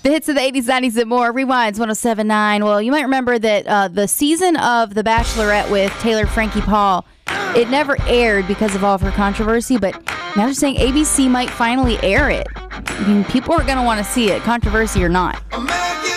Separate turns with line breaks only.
The hits of the 80s, 90s, and more. Rewinds 107.9. Well, you might remember that the season of The Bachelorette with Taylor Frankie Paul, it never aired because of all of her controversy, but now they're saying ABC might finally air it. I mean, people are going to want to see it, controversy or not.